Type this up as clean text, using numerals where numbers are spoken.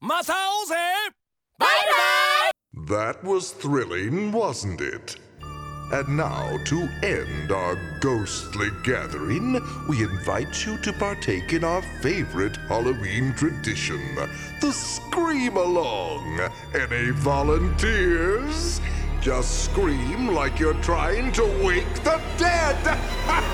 มาเซาเซbye bye That was thrilling, wasn't it? And now, to end our ghostly gathering, we invite you to partake in our favorite Halloween tradition, the Scream Along. Any volunteers? Just scream like you're trying to wake the dead!